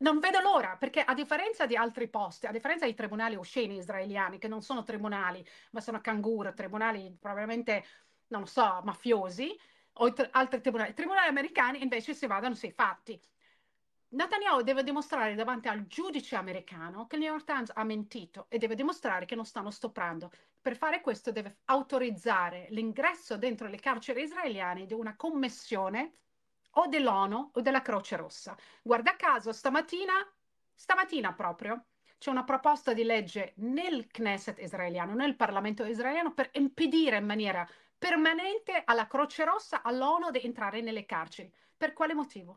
Non vedo l'ora, perché a differenza di altri posti, a differenza dei tribunali osceni israeliani, che non sono tribunali, ma sono canguro, tribunali probabilmente, non lo so, mafiosi, o altri tribunali, i tribunali americani invece si vadano sui fatti. Netanyahu deve dimostrare davanti al giudice americano che il New York Times ha mentito e deve dimostrare che non stanno stuprando. Per fare questo deve autorizzare l'ingresso dentro le carceri israeliane di una commissione o dell'ONU o della Croce Rossa. Guarda caso, stamattina proprio, c'è una proposta di legge nel Knesset israeliano, nel Parlamento israeliano, per impedire in maniera permanente alla Croce Rossa, all'ONU, di entrare nelle carceri. Per quale motivo?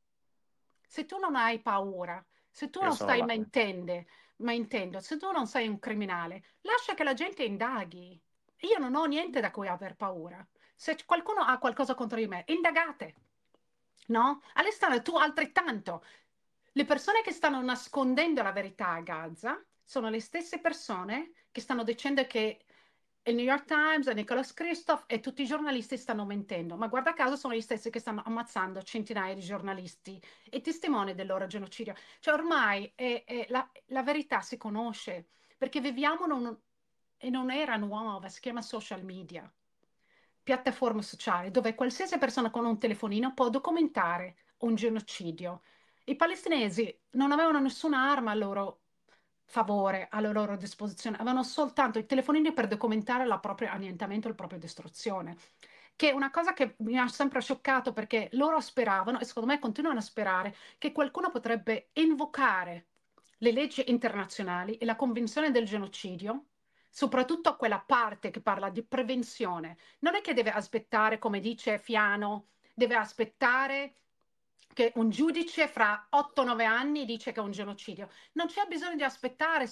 Se tu non hai paura, se tu Io non sono stai là. mentendo, se tu non sei un criminale, lascia che la gente indaghi. Io non ho niente da cui aver paura. Se qualcuno ha qualcosa contro di me, indagate. No? Alessandro, tu altrettanto. Le persone che stanno nascondendo la verità a Gaza sono le stesse persone che stanno dicendo che il New York Times, Nicholas Kristof e tutti i giornalisti stanno mentendo, ma guarda caso sono gli stessi che stanno ammazzando centinaia di giornalisti e testimoni del loro genocidio. Cioè ormai la verità si conosce perché viviamo in un'era nuova, si chiama social media, piattaforme sociali, dove qualsiasi persona con un telefonino può documentare un genocidio. I palestinesi non avevano nessuna arma a loro favore, alla loro disposizione, avevano soltanto i telefonini per documentare il proprio annientamento, la propria distruzione, che è una cosa che mi ha sempre scioccato perché loro speravano, e secondo me continuano a sperare, che qualcuno potrebbe invocare le leggi internazionali e la Convenzione del genocidio, soprattutto quella parte che parla di prevenzione. Non è che deve aspettare, come dice Fiano, deve aspettare che un giudice fra 8-9 anni dice che è un genocidio. Non c'è bisogno di aspettare.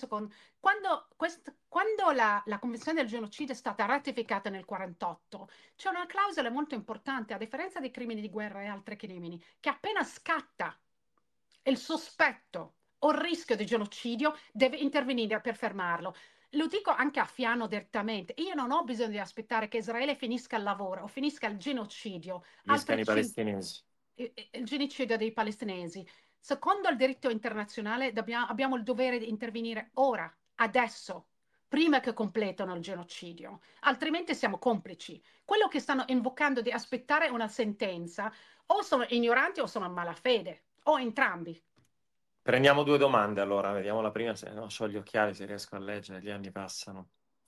Quando la Convenzione del genocidio è stata ratificata nel 1948, c'è una clausola molto importante, a differenza dei crimini di guerra e altri crimini, che appena scatta il sospetto o il rischio di genocidio deve intervenire per fermarlo. Lo dico anche a Fiano direttamente. Io non ho bisogno di aspettare che Israele finisca il lavoro o finisca il genocidio, Finiscano altri i palestinesi. il genocidio dei palestinesi. Secondo il diritto internazionale abbiamo il dovere di intervenire ora, adesso, prima che completino il genocidio, altrimenti siamo complici. Quello che stanno invocando di aspettare una sentenza o sono ignoranti o sono in malafede, o entrambi. Prendiamo due domande allora, vediamo la prima, se no ho gli occhiali, se riesco a leggere, gli anni passano.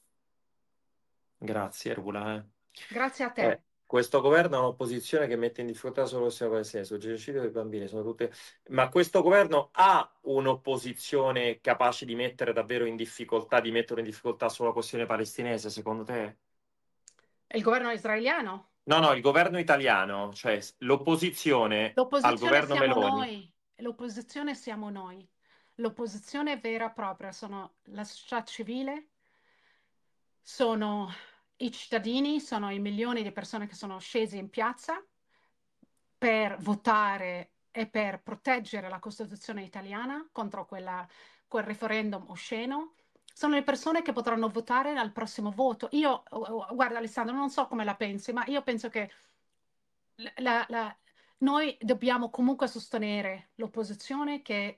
Grazie, Rula. Grazie a te. Questo governo ha un'opposizione che mette in difficoltà solo il sistema palestinese, sul genocidio dei bambini, sono tutte... Ma questo governo ha un'opposizione capace di mettere davvero in difficoltà, di mettere in difficoltà solo la questione palestinese, secondo te? Il governo israeliano? No, no, il governo italiano, cioè l'opposizione al L'opposizione governo siamo Meloni. noi. L'opposizione siamo noi. L'opposizione vera e propria sono la società civile, sono i cittadini, sono i milioni di persone che sono scesi in piazza per votare e per proteggere la Costituzione italiana contro quel referendum osceno. Sono le persone che potranno votare al prossimo voto. Guarda Alessandro, non so come la pensi, ma io penso che la- la- noi dobbiamo comunque sostenere l'opposizione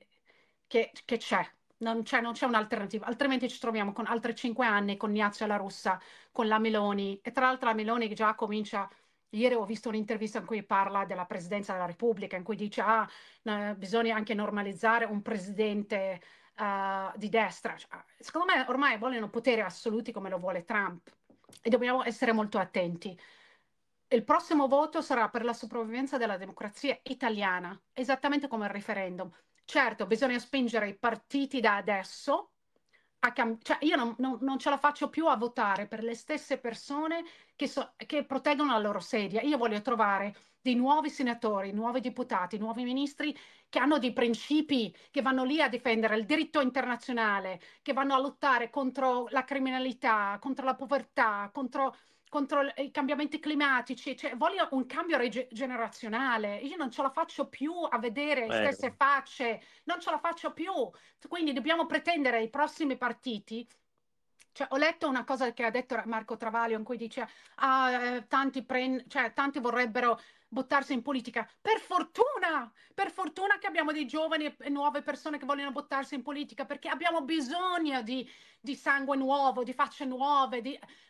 che c'è. Non c'è un'alternativa, altrimenti ci troviamo con altri 5 anni con Ignazio La Russa, con la Meloni. E tra l'altro la Meloni che già comincia. Ieri ho visto un'intervista in cui parla della Presidenza della Repubblica, in cui dice: bisogna anche normalizzare un presidente di destra. Cioè, secondo me ormai vogliono poteri assoluti come lo vuole Trump e dobbiamo essere molto attenti. Il prossimo voto sarà per la sopravvivenza della democrazia italiana, esattamente come il referendum. Certo, bisogna spingere i partiti da adesso cioè io non ce la faccio più a votare per le stesse persone che proteggono la loro sedia. Io voglio trovare dei nuovi senatori, nuovi deputati, nuovi ministri che hanno dei principi, che vanno lì a difendere il diritto internazionale, che vanno a lottare contro la criminalità, contro la povertà, contro i cambiamenti climatici. Cioè, voglio un cambio generazionale. Io non ce la faccio più a vedere le Eh, stesse facce, non ce la faccio più. Quindi dobbiamo pretendere ai prossimi partiti. Cioè, ho letto una cosa che ha detto Marco Travaglio in cui dice tanti vorrebbero buttarsi in politica. Per fortuna che abbiamo dei giovani e nuove persone che vogliono buttarsi in politica, perché abbiamo bisogno di sangue nuovo, di facce nuove,